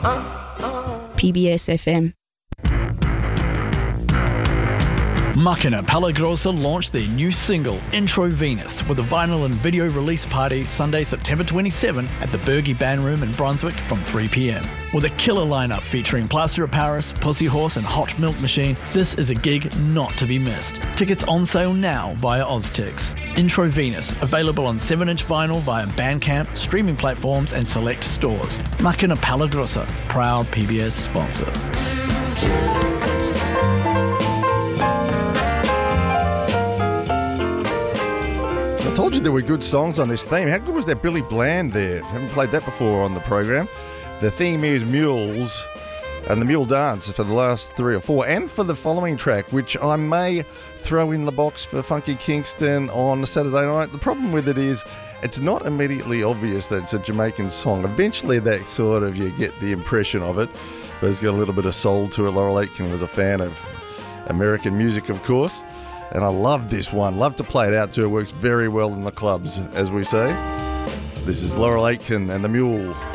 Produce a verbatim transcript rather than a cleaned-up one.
P B S F M. Makina Palagrosa launched their new single, Intro Venus, with a vinyl and video release party Sunday, September twenty-seventh at the Bergie Band Room in Brunswick from three p.m. With a killer lineup featuring Plaster of Paris, Pussy Horse and Hot Milk Machine, this is a gig not to be missed. Tickets on sale now via Oztix. Intro Venus, available on seven inch vinyl via Bandcamp, streaming platforms and select stores. Makina Palagrosa, proud P B S sponsor. I told you there were good songs on this theme. How good was that Billy Bland there? Haven't played that before on the program. The theme is Mules and the Mule Dance for the last three or four, and for the following track, which I may throw in the box for Funky Kingston on Saturday night. The problem with it is it's not immediately obvious that it's a Jamaican song. Eventually that sort of, you get the impression of it, but it's got a little bit of soul to it. Laurel Aitken was a fan of American music, of course. And I love this one. Love to play it out too. It works very well in the clubs, as we say. This is Laurel Aitken and the Mule.